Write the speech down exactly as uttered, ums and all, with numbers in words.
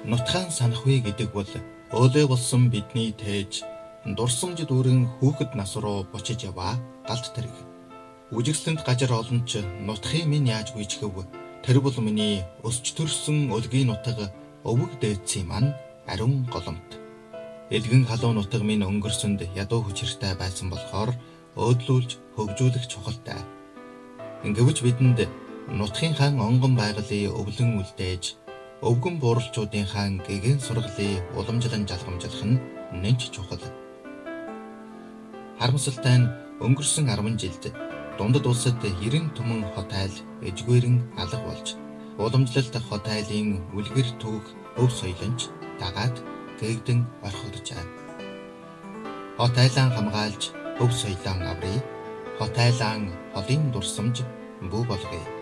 Нутгаан санах вэ гэдэг бол өөлөө болсон бидний тээж дурсамж дүүрэн хүүхэд нас руу бочиж яваа галт тэрэг. Үжигсэнд гажар олон ч нутхын минь яаж гүйчгэв. Тэр бол миний өсч төрсөн өлгийн нутаг өвөг дээдсийн маань ариун голомт. Элгэн халуун нутаг минь өнгөрсөнд ядуу хүчиртэй байсан болохоор өөдлүүлж хөгжүүлэх чухалтай. Ингэвч бидэнд нутгийн хаан онгон байгалийн өвлөн үлдээж өвгөн бууралчуудын хаан гэгэн сургалын уламжлан жалгамжлах нь нэнч чухал. Харамсалтай нь өнгөрсөн арван жилд дундад улсад эрен түмэн хот айл эжгээрэн алга болж уламжлалт хот айлын үлгэр түүх өв соёлонч дагаад гээгдэн орхигдожээ. Хот айлан хамгаалж өв соёлоо аврий. Хот айлан холын дурсамж бүү болгоё.